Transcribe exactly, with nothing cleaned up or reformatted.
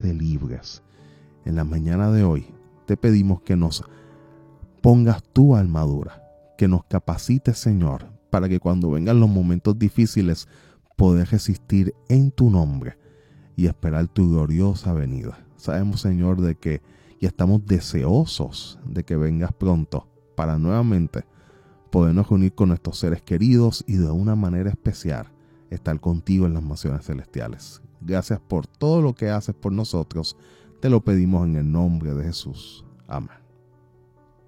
hacerte libres. En la mañana de hoy te pedimos que nos pongas tu armadura, que nos capacites, Señor, para que cuando vengan los momentos difíciles poder resistir en tu nombre y esperar tu gloriosa venida. Sabemos, Señor, de que y estamos deseosos de que vengas pronto para nuevamente podernos reunir con nuestros seres queridos y de una manera especial estar contigo en las mansiones celestiales. Gracias por todo lo que haces por nosotros. Te lo pedimos en el nombre de Jesús. Amén.